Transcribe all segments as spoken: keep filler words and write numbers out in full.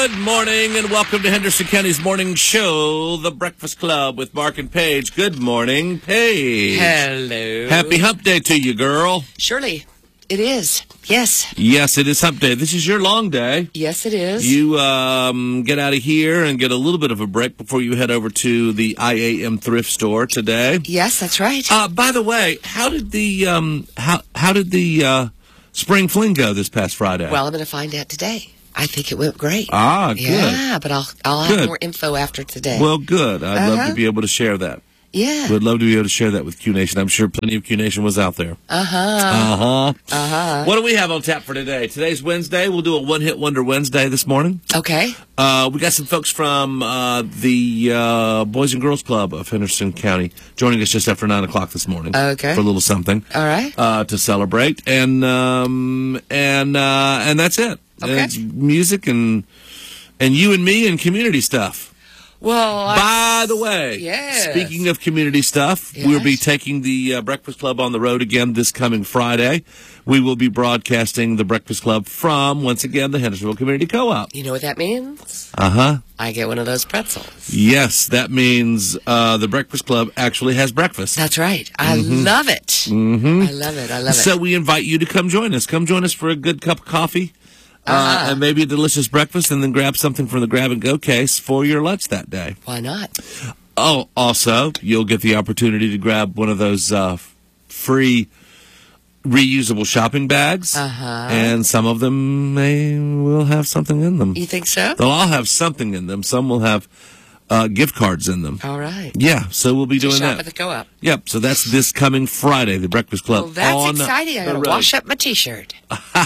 Good morning and welcome to Henderson County's morning show, The Breakfast Club with Mark and Paige. Good morning, Paige. Hello. Happy hump day to you, girl. Surely, it is. Yes. Yes, it is hump day. This is your long day. Yes, it is. You um, get out of here and get a little bit of a break before you head over to the I A M thrift store today. Yes, that's right. Uh, by the way, how did the um, how how did the uh, spring fling go this past Friday? Well, I'm going to find out today. I think it went great. Ah, good. Yeah, but I'll I'll Good. have more info after today. Well, good. I'd Uh-huh. love to be able to share that. yeah. Would love to be able to share that with Q Nation. I'm sure plenty of Q Nation was out there. Uh-huh. Uh-huh. Uh-huh. What do we have on tap for today? Today's Wednesday. We'll do a one-hit wonder Wednesday this morning. Okay. Uh, we got some folks from uh, the uh, Boys and Girls Club of Henderson County joining us just after nine o'clock this morning. Okay. For a little something. All right. Uh, to celebrate. And um, and uh, and that's it. Okay. It's music and and you and me and community stuff. Well, I- By the way, Yes. speaking of community stuff, Yes. we'll be taking the uh, Breakfast Club on the road again this coming Friday. We will be broadcasting the Breakfast Club from, once again, the Hendersonville Community Co-op. you know what that means? Uh-huh. I get one of those pretzels. Yes, that means uh, the Breakfast Club actually has breakfast. That's right. I love it. Mm-hmm. I love it. I love it. So we invite you to come join us. Come join us for a good cup of coffee. Uh, Uh-huh. and maybe a delicious breakfast, and then grab something from the grab-and-go case for your lunch that day. Why not? Oh, also, you'll get the opportunity to grab one of those uh, free reusable shopping bags, Uh-huh. and some of them may will have something in them. You think so? They'll all have something in them. Some will have uh, gift cards in them. All right. Yeah, so we'll be doing Shop that. at the co-op. Yep, so that's this coming Friday, the Breakfast Club. Well, that's on exciting. I the got to road. wash up my T-shirt.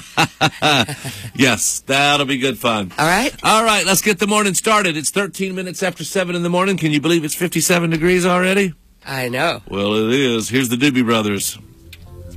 Yes, that'll be good fun. All right. All right, let's get the morning started. It's thirteen minutes after seven in the morning. Can you believe it's fifty-seven degrees already? I know. Well, it is. Here's the Doobie Brothers.